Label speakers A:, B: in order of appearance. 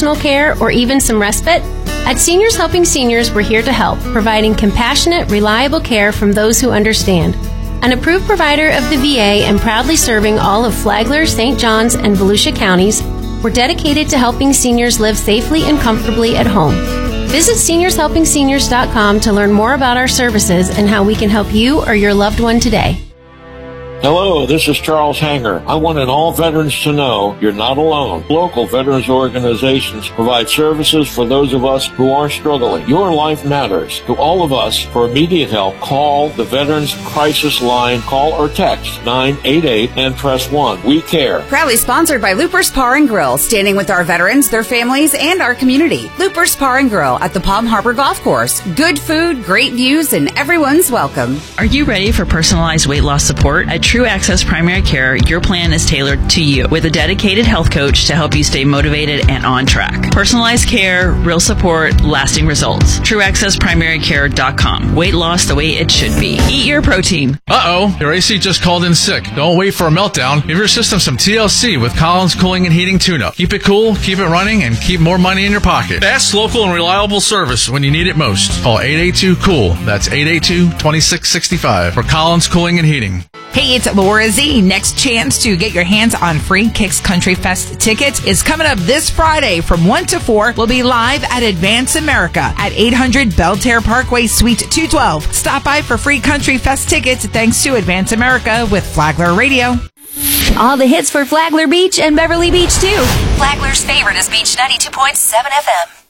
A: personal care, or even some respite? At Seniors Helping Seniors, we're here to help, providing compassionate, reliable care from those who understand. An approved provider of the VA and proudly serving all of Flagler, St. Johns, and Volusia counties, we're dedicated to helping seniors live safely and comfortably at home. Visit seniorshelpingseniors.com to learn more about our services and how we can help you or your loved one today.
B: Hello, this is Charles Hanger. I wanted all veterans to know you're not alone. Local veterans organizations provide services for those of us who are struggling. Your life matters. To all of us, for immediate help, call the Veterans Crisis Line. Call or text 988 and press 1. We care.
C: Proudly sponsored by Looper's Bar and Grill, standing with our veterans, their families, and our community. Looper's Bar and Grill at the Palm Harbor Golf Course. Good food, great views, and everyone's welcome.
D: Are you ready for personalized weight loss support? At True Access Primary Care, your plan is tailored to you with a dedicated health coach to help you stay motivated and on track. Personalized care, real support, lasting results. TrueAccessPrimaryCare.com. Weight loss the way it should be. Eat your protein.
E: Uh-oh, your AC just called in sick. Don't wait for a meltdown. Give your system some TLC with Collins Cooling and Heating Tune-Up. Keep it cool, keep it running, and keep more money in your pocket. Fast, local, and reliable service when you need it most. Call 882-COOL. That's 882-2665 for Collins Cooling and Heating.
F: Hey, it's Laura Z. Next chance to get your hands on free Kicks Country Fest tickets is coming up this Friday from 1 to 4. We'll be live at Advance America at 800 Belterre Parkway, Suite 212. Stop by for free Country Fest tickets thanks to Advance America with Flagler Radio.
G: All the hits for Flagler Beach and Beverly Beach, too.
H: Flagler's favorite is Beach 92.7 FM.